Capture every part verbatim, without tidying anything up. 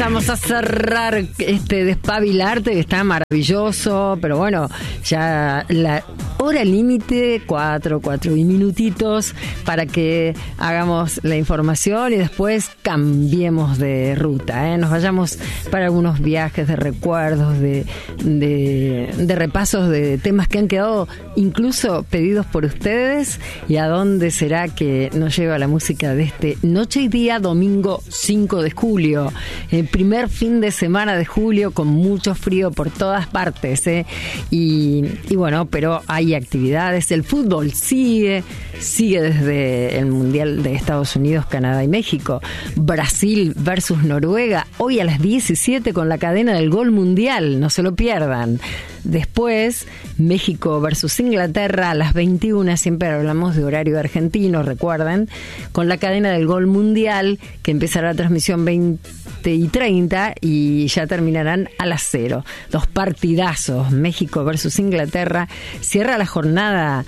Vamos a cerrar este Despabilarte, que está maravilloso, pero bueno, ya la hora límite, cuatro, cuatro y minutitos, para que hagamos la información y después cambiemos de ruta, ¿eh? Nos vayamos para algunos viajes de recuerdos, de, de, de repasos de temas que han quedado incluso pedidos por ustedes. ¿Y a dónde será que nos lleva la música de este noche y día, domingo cinco de julio? El primer fin de semana de julio con mucho frío por todas partes, ¿eh? y, y bueno, pero hay actividades. El fútbol sigue, sigue desde el Mundial de Estados Unidos, Canadá y México. Brasil versus Noruega, hoy a las diecisiete con la cadena del Gol Mundial, no se lo pierdan. Después, México versus Inglaterra a las veintiuna, siempre hablamos de horario argentino, recuerden, con la cadena del Gol Mundial, que empezará la transmisión veinte y treinta y ya terminarán a las cero. Dos partidazos, México versus Inglaterra, cierra la jornada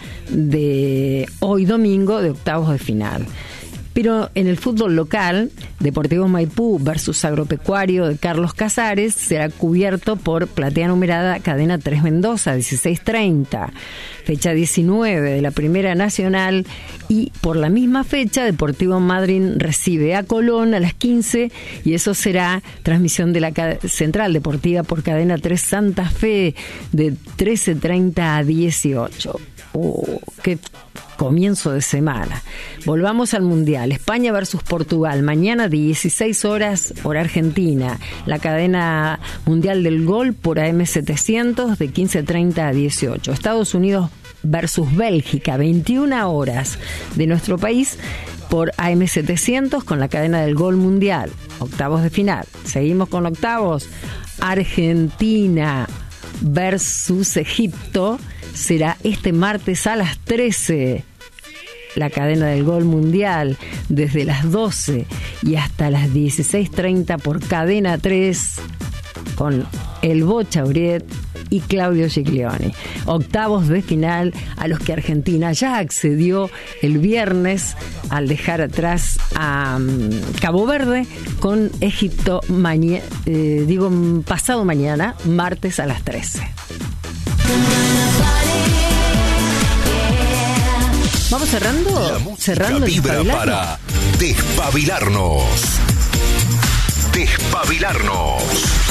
de hoy domingo de octavos de final. Pero en el fútbol local, Deportivo Maipú versus Agropecuario de Carlos Casares será cubierto por Platea Numerada Cadena tres Mendoza, dieciséis treinta. Fecha diecinueve de la Primera Nacional, y por la misma fecha Deportivo Madryn recibe a Colón a las quince, y eso será transmisión de la Central Deportiva por Cadena tres Santa Fe de trece treinta a dieciocho. Oh, qué comienzo de semana. Volvamos al Mundial. España versus Portugal, mañana dieciséis horas, hora argentina. La cadena mundial del gol por A M setecientos de quince treinta a dieciocho. Estados Unidos versus Bélgica, veintiuna horas de nuestro país por A M setecientos con la cadena del gol mundial. Octavos de final. Seguimos con octavos. Argentina versus Egipto será este martes a las trece. La cadena del Gol Mundial desde las doce y hasta las dieciséis treinta por Cadena tres con el Bocha Uriet y Claudio Giglioni. Octavos de final a los que Argentina ya accedió el viernes al dejar atrás a um, Cabo Verde, con Egipto maña- eh, digo pasado mañana, martes a las trece. Vamos cerrando, cerrando vibra para despabilarnos. Despabilarnos.